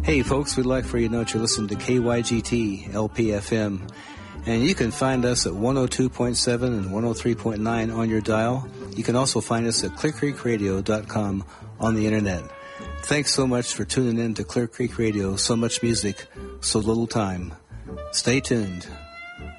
Hey folks, we'd like for you to know that you're listening to KYGT LPFM, and you can find us at 102.7 and 103.9 on your dial. You can also find us at clearcreekradio.com on the internet. Thanks so much for tuning in to Clear Creek Radio. So much music, so little time. Stay tuned.